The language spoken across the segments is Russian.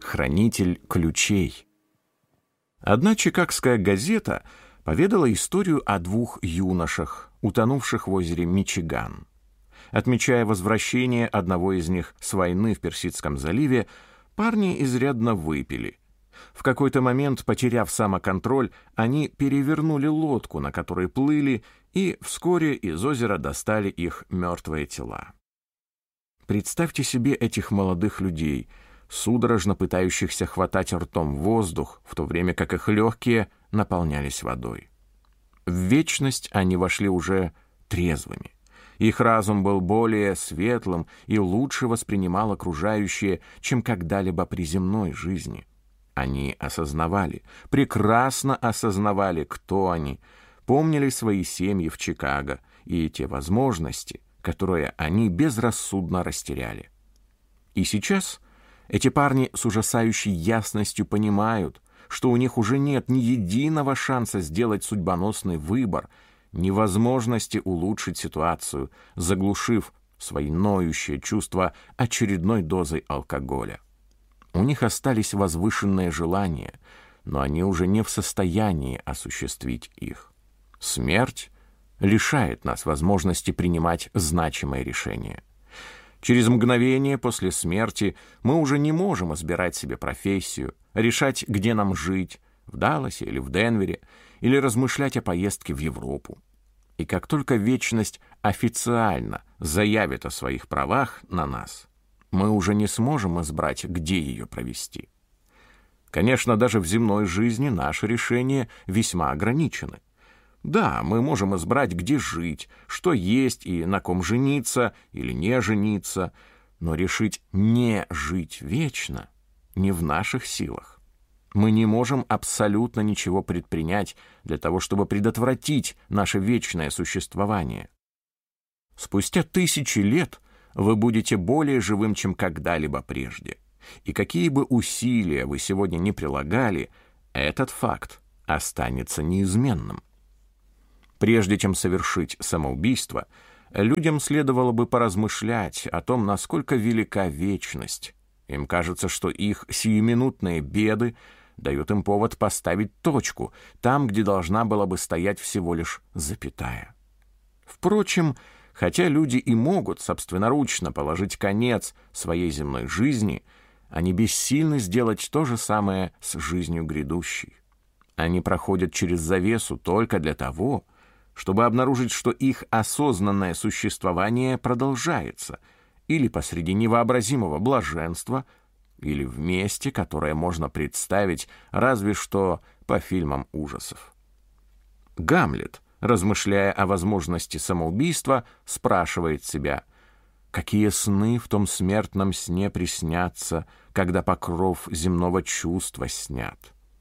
хранитель ключей. Одна чикагская газета поведала историю о двух юношах, утонувших в озере Мичиган. Отмечая возвращение одного из них с войны в Персидском заливе, парни изрядно выпили. В какой-то момент, потеряв самоконтроль, они перевернули лодку, на которой плыли, и вскоре из озера достали их мертвые тела. Представьте себе этих молодых людей, судорожно пытающихся хватать ртом воздух, в то время как их легкие наполнялись водой. В вечность они вошли уже трезвыми. Их разум был более светлым и лучше воспринимал окружающее, чем когда-либо при земной жизни. Они осознавали, прекрасно осознавали, кто они, помнили свои семьи в Чикаго и те возможности, которые они безрассудно растеряли. И сейчас эти парни с ужасающей ясностью понимают, что у них уже нет ни единого шанса сделать судьбоносный выбор, ни возможности улучшить ситуацию, заглушив свои ноющие чувства очередной дозой алкоголя. У них остались возвышенные желания, но они уже не в состоянии осуществить их. Смерть лишает нас возможности принимать значимые решения. Через мгновение после смерти мы уже не можем избирать себе профессию, решать, где нам жить, в Далласе или в Денвере, или размышлять о поездке в Европу. И как только вечность официально заявит о своих правах на нас, мы уже не сможем избрать, где ее провести. Конечно, даже в земной жизни наши решения весьма ограничены. Да, мы можем избрать, где жить, что есть и на ком жениться или не жениться, но решить не жить вечно не в наших силах. Мы не можем абсолютно ничего предпринять для того, чтобы предотвратить наше вечное существование. Спустя тысячи лет вы будете более живым, чем когда-либо прежде. И какие бы усилия вы сегодня ни прилагали, этот факт останется неизменным. Прежде чем совершить самоубийство, людям следовало бы поразмышлять о том, насколько велика вечность. Им кажется, что их сиюминутные беды дают им повод поставить точку там, где должна была бы стоять всего лишь запятая. Впрочем, хотя люди и могут собственноручно положить конец своей земной жизни, они бессильны сделать то же самое с жизнью грядущей. Они проходят через завесу только для того, чтобы обнаружить, что их осознанное существование продолжается, или посреди невообразимого блаженства, или в месте, которое можно представить разве что по фильмам ужасов. Гамлет, размышляя о возможности самоубийства, спрашивает себя, какие сны в том смертном сне приснятся, когда покров земного чувства снят.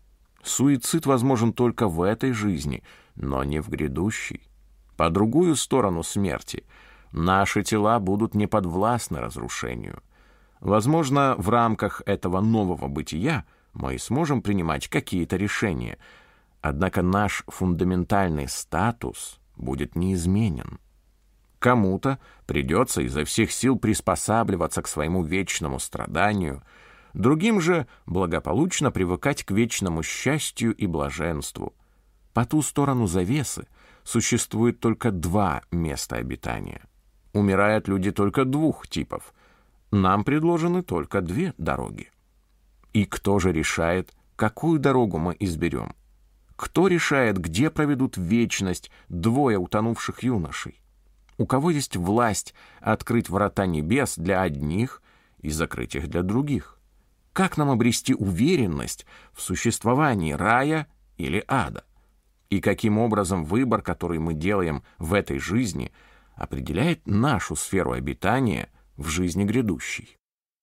Суицид возможен только в этой жизни, но не в грядущей. По другую сторону смерти наши тела будут не подвластны разрушению. Возможно, в рамках этого нового бытия мы сможем принимать какие-то решения, однако наш фундаментальный статус будет неизменен. Кому-то придется изо всех сил приспосабливаться к своему вечному страданию, другим же благополучно привыкать к вечному счастью и блаженству. По ту сторону завесы существует только два места обитания. Умирают люди только двух типов. Нам предложены только две дороги. И кто же решает, какую дорогу мы изберем? Кто решает, где проведут вечность двое утонувших юношей? У кого есть власть открыть врата небес для одних и закрыть их для других? Как нам обрести уверенность в существовании рая или ада? И каким образом выбор, который мы делаем в этой жизни, определяет нашу сферу обитания в жизни грядущей?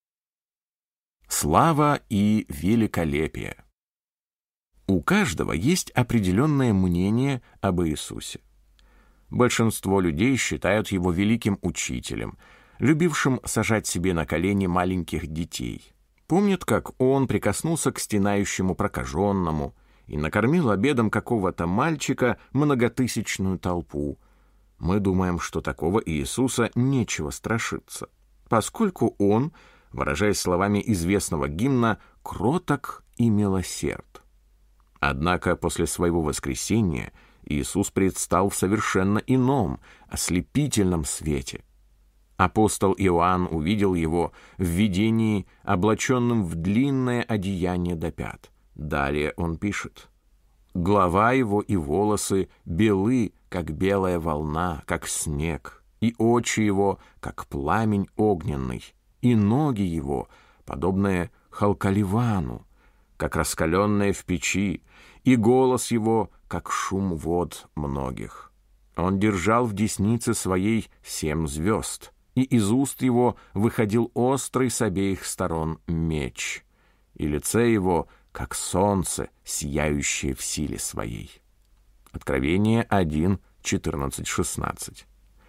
Слава и великолепие. У каждого есть определенное мнение об Иисусе. Большинство людей считают его великим учителем, любившим сажать себе на колени маленьких детей. Помнят, как он прикоснулся к стенающему прокаженному и накормил обедом какого-то мальчика многотысячную толпу. Мы думаем, что такого Иисуса нечего страшиться, поскольку он выражаясь словами известного гимна «кроток и милосерд». Однако после своего воскресения Иисус предстал в совершенно ином, ослепительном свете. Апостол Иоанн увидел его в видении, облаченным в длинное одеяние до пят. Далее он пишет: «Голова его и волосы белы, как белая волна, как снег, и очи его, как пламень огненный, и ноги его, подобные халкаливану, как раскаленные в печи, и голос его, как шум вод многих. Он держал в деснице своей 7 звезд, и из уст его выходил острый с обеих сторон меч, и лице его, как солнце, сияющее в силе своей». Откровение 1, 14, 16.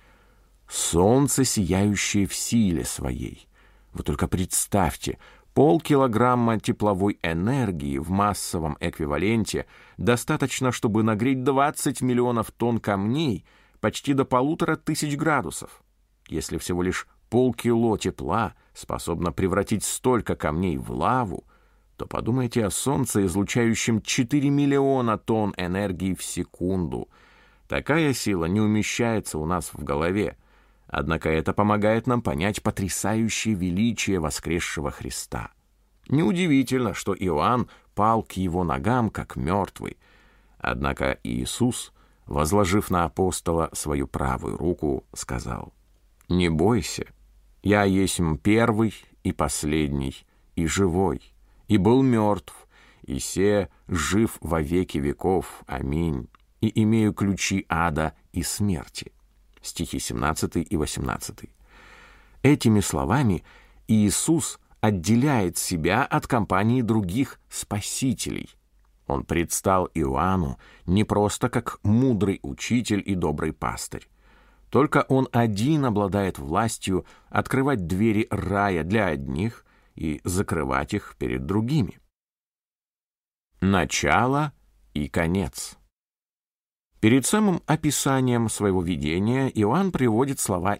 Солнце, сияющее в силе своей. Вы только представьте, полкилограмма тепловой энергии в массовом эквиваленте достаточно, чтобы нагреть 20 миллионов тонн камней почти до 1500 градусов. Если всего лишь полкило тепла способно превратить столько камней в лаву, то подумайте о Солнце, излучающем 4 миллиона тонн энергии в секунду. Такая сила не умещается у нас в голове. Однако это помогает нам понять потрясающее величие воскресшего Христа. Неудивительно, что Иоанн пал к его ногам, как мертвый. Однако Иисус, возложив на апостола свою правую руку, сказал: «Не бойся, я есмь первый и последний, и живой, и был мертв, и се жив во веки веков. Аминь. И имею ключи ада и смерти». Стихи 17 и 18. Этими словами Иисус отделяет себя от компании других спасителей. Он предстал Иоанну не просто как мудрый учитель и добрый пастырь. Только он один обладает властью открывать двери рая для одних и закрывать их перед другими. Начало и конец. Перед самым описанием своего видения Иоанн приводит слова